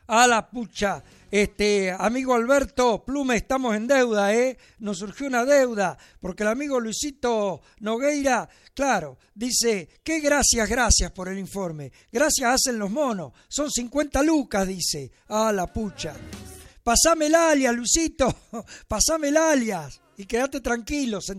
A la pucha. Amigo Alberto Plume, estamos en deuda, nos surgió una deuda, porque el amigo Luisito Nogueira, claro, dice, qué gracias por el informe, gracias hacen los monos, son 50 lucas, dice, a la pucha. Pasame el alias, Luisito, pasame el alias, y quédate tranquilo,